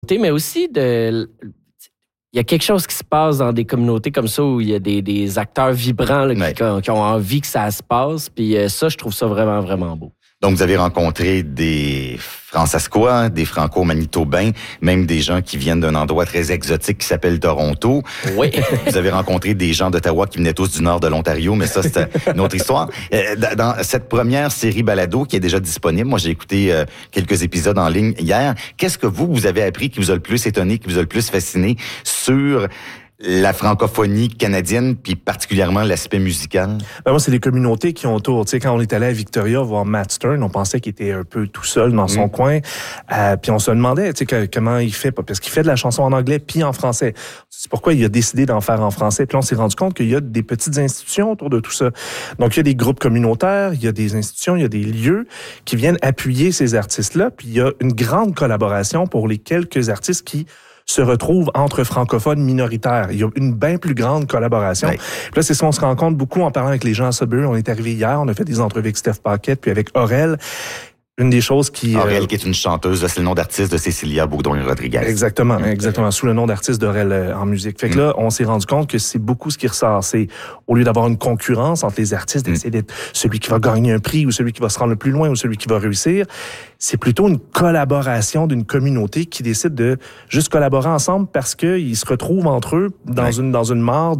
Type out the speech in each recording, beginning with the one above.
Mais aussi il y a quelque chose qui se passe dans des communautés comme ça où il y a des acteurs vibrants là, qui ont envie que ça se passe. Puis ça, je trouve ça vraiment, vraiment beau. Donc, vous avez rencontré des Fransaskois, des Franco-Manitobains, même des gens qui viennent d'un endroit très exotique qui s'appelle Toronto. Oui. Vous avez rencontré des gens d'Ottawa qui venaient tous du nord de l'Ontario, mais ça, c'est une autre histoire. Dans cette première série balado qui est déjà disponible, moi, j'ai écouté quelques épisodes en ligne hier. Qu'est-ce que vous avez appris qui vous a le plus étonné, qui vous a le plus fasciné sur la francophonie canadienne, puis particulièrement l'aspect musical? Moi, c'est les communautés qui ont autour. Tu sais, quand on est allé à Victoria voir Matt Stern, on pensait qu'il était un peu tout seul dans son coin. Puis on se demandait, tu sais, comment il fait, parce qu'il fait de la chanson en anglais puis en français. C'est pourquoi il a décidé d'en faire en français. Puis là, on s'est rendu compte qu'il y a des petites institutions autour de tout ça. Donc, il y a des groupes communautaires, il y a des institutions, il y a des lieux qui viennent appuyer ces artistes-là. Puis il y a une grande collaboration pour les quelques artistes qui se retrouvent entre francophones minoritaires. Il y a une bien plus grande collaboration. Oui. Puis là, c'est ça, on se rend compte beaucoup en parlant avec les gens à Sudbury. On est arrivé hier, on a fait des entrevues avec Steph Paquette, puis avec Aurel. Une des choses qui... Aurel, qui est une chanteuse, c'est le nom d'artiste de Cécilia Bourdon-Rodriguez. Exactement, sous le nom d'artiste d'Aurel en musique. Fait que là, on s'est rendu compte que c'est beaucoup ce qui ressort. C'est, au lieu d'avoir une concurrence entre les artistes, d'essayer d'être celui qui va gagner un prix ou celui qui va se rendre le plus loin ou celui qui va réussir, c'est plutôt une collaboration d'une communauté qui décide de juste collaborer ensemble parce qu'ils se retrouvent entre eux dans une mare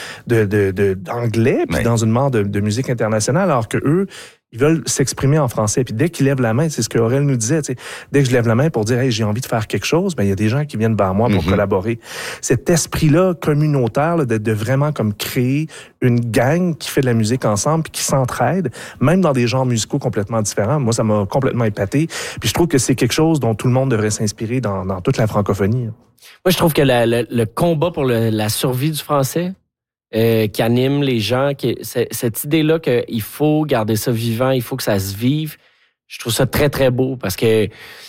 d'anglais puis dans une mare de musique internationale, alors que eux, ils veulent s'exprimer en français. Puis dès qu'ils lèvent la main, c'est ce que Aurel nous disait, tu sais, dès que je lève la main pour dire « Hey, j'ai envie de faire quelque chose », ben il y a des gens qui viennent vers moi pour collaborer. Cet esprit-là communautaire, là, de vraiment comme créer une gang qui fait de la musique ensemble puis qui s'entraide, même dans des genres musicaux complètement différents, moi, ça m'a complètement épaté. Puis je trouve que c'est quelque chose dont tout le monde devrait s'inspirer dans toute la francophonie. Moi, je trouve que le combat pour la survie du français, qui anime les gens, cette idée-là qu'il faut garder ça vivant, il faut que ça se vive, je trouve ça très, très beau parce que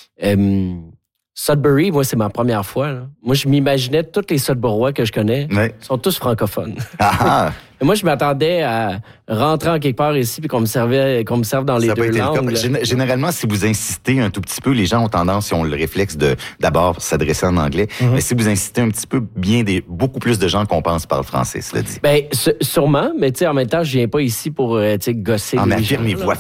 Sudbury, moi, c'est ma première fois. Là. Moi, je m'imaginais tous les Sudburois que je connais sont tous francophones. Et moi, je m'attendais à rentrer en quelque part ici puis qu'on me serve dans les deux langues. Généralement, si vous insistez un tout petit peu, les gens ont tendance, ils ont le réflexe de d'abord s'adresser en anglais. Mais si vous insistez un petit peu, beaucoup plus de gens qu'on pense parlent français, cela dit. Ben, sûrement, mais tu sais, en même temps, je viens pas ici pour gosser les gens. Affirmez-vous.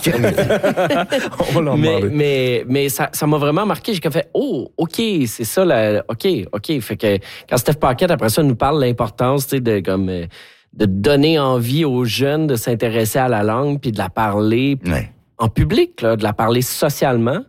On va l'en demander. Mais ça m'a vraiment marqué. J'ai fait, oh, OK, c'est ça, OK. Fait que quand Steph Paquette, après ça, nous parle de l'importance, tu sais, de donner envie aux jeunes de s'intéresser à la langue puis de la parler en public, là, de la parler socialement.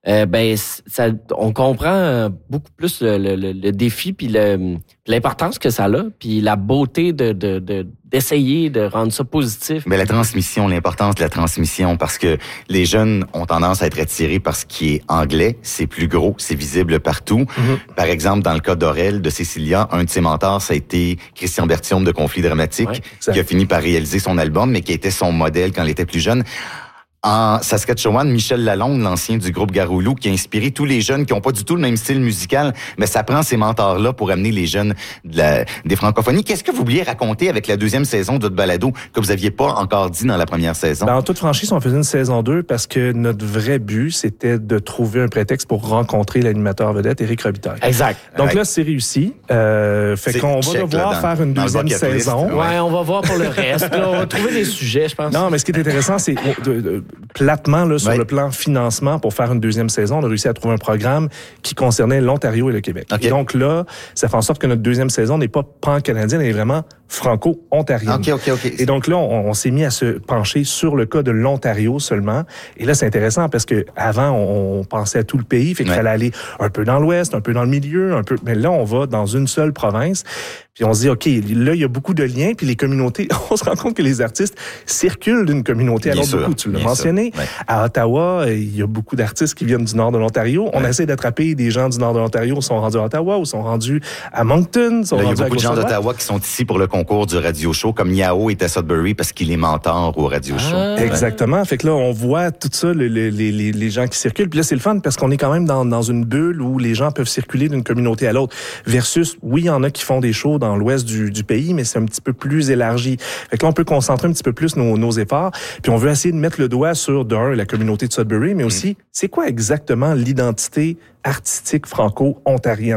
On comprend beaucoup plus le défi puis l'importance que ça a, puis la beauté d'essayer de rendre ça positif. Mais la transmission, l'importance de la transmission, parce que les jeunes ont tendance à être attirés par ce qui est anglais, c'est plus gros, c'est visible partout. Par exemple, dans le cas d'Aurel, de Cécilia, un de ses mentors, ça a été Christian Berthiaume de Conflits dramatiques, qui a fini par réaliser son album, mais qui était son modèle quand il était plus jeune. En Saskatchewan, Michel Lalonde, l'ancien du groupe Garoulou, qui a inspiré tous les jeunes qui n'ont pas du tout le même style musical, mais ça prend ces mentors-là pour amener les jeunes des francophonies. Qu'est-ce que vous vouliez raconter avec la deuxième saison de votre balado que vous n'aviez pas encore dit dans la première saison? En toute franchise, on faisait une saison 2 parce que notre vrai but, c'était de trouver un prétexte pour rencontrer l'animateur vedette Éric Robitaille. Exact. Donc là, c'est réussi. Fait qu'on va devoir faire une deuxième saison. Ouais, on va voir pour le reste. Là, on va trouver des sujets, je pense. Non, mais ce qui est intéressant, c'est platement, là, sur le plan financement, pour faire une deuxième saison, on a réussi à trouver un programme qui concernait l'Ontario et le Québec. Et donc là, ça fait en sorte que notre deuxième saison n'est pas pan-canadienne, elle est vraiment franco-ontarienne. Et donc là, on s'est mis à se pencher sur le cas de l'Ontario seulement. Et là, c'est intéressant parce que avant, on pensait à tout le pays, fait qu'il fallait aller un peu dans l'ouest, un peu dans le milieu, un peu. Mais là, on va dans une seule province. Puis on se dit, OK, là, il y a beaucoup de liens, puis les communautés, on se rend compte que les artistes circulent d'une communauté à l'autre beaucoup. Tu l'as mentionné. À Ottawa, il y a beaucoup d'artistes qui viennent du nord de l'Ontario. On essaie d'attraper des gens du nord de l'Ontario, sont rendus à Ottawa ou sont rendus à Moncton. Il y a beaucoup de gens d'Ottawa qui sont ici pour le concours du radio show, comme Yao est à Sudbury parce qu'il est mentor au radio show. Exactement. Fait que là, on voit tout ça, les gens qui circulent. Puis là, c'est le fun parce qu'on est quand même dans une bulle où les gens peuvent circuler d'une communauté à l'autre. Versus, oui, il y en a qui font des shows dans l'ouest du pays, mais c'est un petit peu plus élargi. Fait que là, on peut concentrer un petit peu plus nos efforts. Puis on veut essayer de mettre le doigt sur, d'un, la communauté de Sudbury, mais aussi, c'est quoi exactement l'identité artistique franco-ontarienne?